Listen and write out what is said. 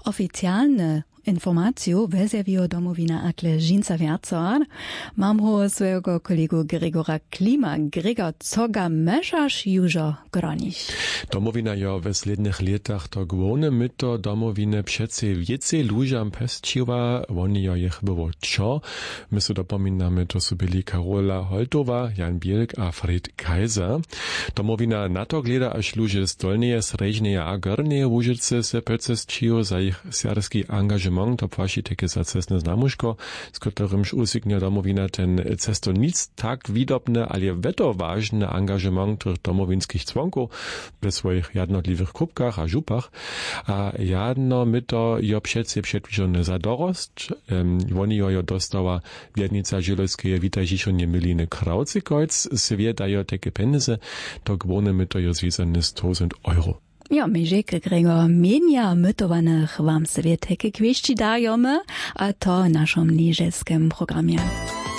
Oficjalne informacje wezewio domowina akle Žinca Wiercor. Mam ho swojego kolegu Gregora Klima. Gregor, co ga meszasz jużo gronić? Domowina jo w slednych latach to główne myto domowiny przece więcej ludziom pestciła, oni jo ich było czo. My so dopominamy, to są byli Karola Holtowa, Jan Bielk a Fred Kaiser. Domowina na to gleda, aż ludzie z dolnej, srežnej a górnej Łużycy se pecestčijo za ich serski angażement, to płaci takie za cestne znamuszko, z którymż usiknie domowina ten cesto nic tak widobne, ale weto ważne angażement tych domowinskich członków w swoich jednotliwych kubkach a żupach. A jedno myto jo przece przedwiżone za dorost, oni jo dostała Wiednica Żylowskie Witaj Żiszonie Miliny Krautzikojc, se dają takie pieniądze, to główne myto jo związane z 1000 euro. Ja, my rzekę, Gregor, menia mytowanych wam sobie takie kwieści dajemy, a to w naszym niżelskim programie.